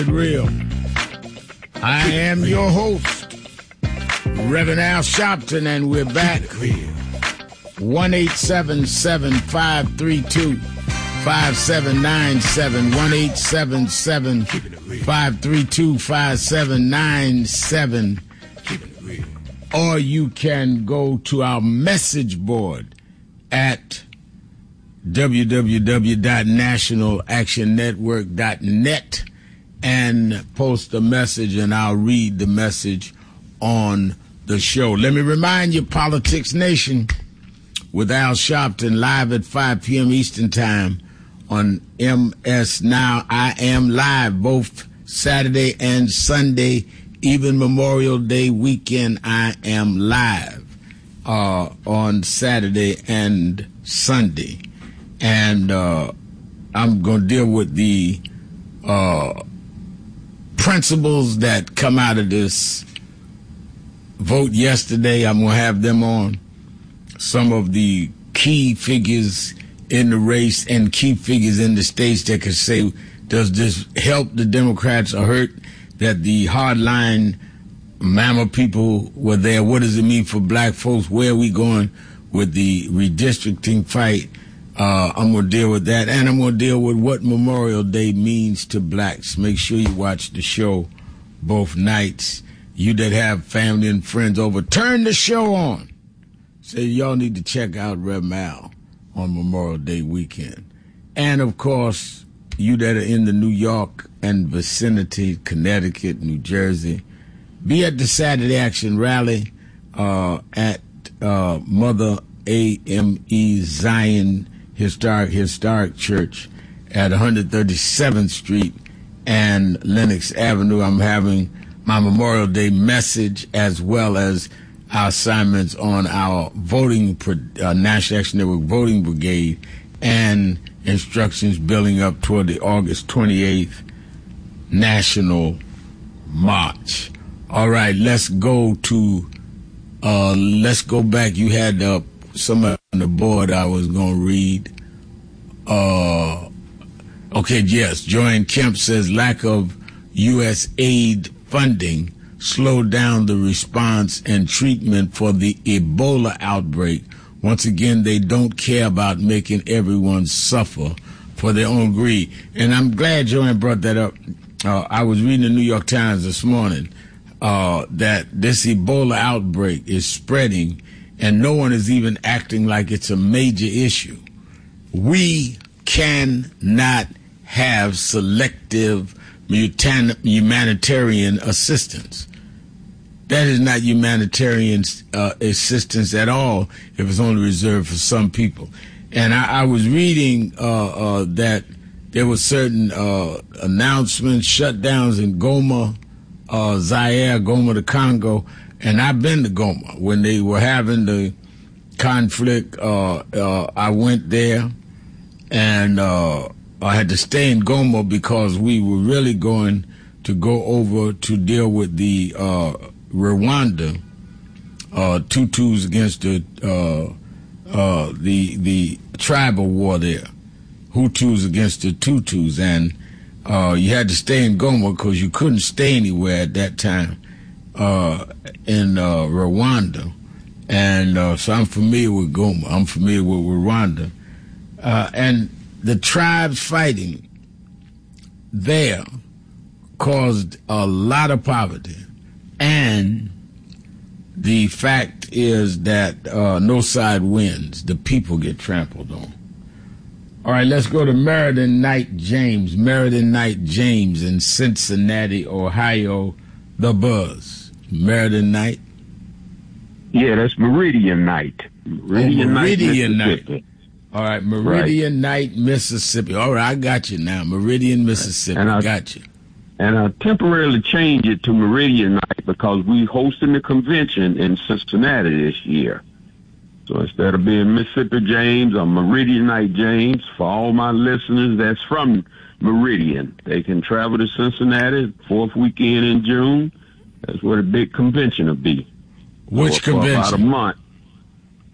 Real. I am your host, Reverend Al Sharpton, and we're back. 1-877-532-5797. 1-877-532-5797. Or you can go to our message board at www.nationalactionnetwork.net and post a message, and I'll read the message on the show. Let me remind you, Politics Nation with Al Sharpton, live at 5 p.m. Eastern Time on MS Now. I am live both Saturday and Sunday, even Memorial Day weekend. I am live on Saturday and Sunday. And I'm going to deal with the principles that come out of this vote yesterday. I'm going to have them on. Some of the key figures in the race and key figures in the states that could say, does this help the Democrats or hurt that the hardline Mama people were there? What does it mean for black folks? Where are we going with the redistricting fight? I'm going to deal with that, and I'm going to deal with what Memorial Day means to blacks. Make sure you watch the show both nights. You that have family and friends over, turn the show on. Say y'all need to check out Rev Mal on Memorial Day weekend. And, of course, you that are in the New York and vicinity, Connecticut, New Jersey, be at the Saturday Action Rally at Mother AME Zion Historic Church at 137th Street and Lenox Avenue. I'm having my Memorial Day message as well as our assignments on our voting, National Action Network Voting Brigade, and instructions building up toward the August 28th National March. All right, let's go back. You had some on the board I was going to read. Okay, yes. Joanne Kemp says lack of U.S. aid funding slowed down the response and treatment for the Ebola outbreak. Once again, they don't care about making everyone suffer for their own greed. And I'm glad Joanne brought that up. I was reading the New York Times this morning that this Ebola outbreak is spreading, and no one is even acting like it's a major issue. We cannot have selective humanitarian assistance. That is not humanitarian assistance at all if it's only reserved for some people. And I was reading that there were certain announcements, shutdowns in Goma, Zaire, Goma the Congo, and I've been to Goma. When they were having the conflict, I went there, and I had to stay in Goma because we were really going to go over to deal with the Rwanda Tutus against the tribal war there, Hutus against the Tutus, and you had to stay in Goma because you couldn't stay anywhere at that time in Rwanda. And so I'm familiar with Goma. I'm familiar with Rwanda. And the tribes fighting there caused a lot of poverty. And the fact is that no side wins. The people get trampled on. All right, let's go to Meriden Knight James. Meriden Knight James in Cincinnati, Ohio, the Buzz. Meriden Knight? Yeah, that's Meridian Night. Meridian Night. All right, Meridian Night, Mississippi. All right, I got you now. Meridian, Mississippi. I got you. And I temporarily changed it to Meridian Night because we hosting the convention in Cincinnati this year. So instead of being Mississippi James, I'm Meridian Night James. For all my listeners that's from Meridian, they can travel to Cincinnati, fourth weekend in June. That's where the big convention will be. Which convention? For about a month.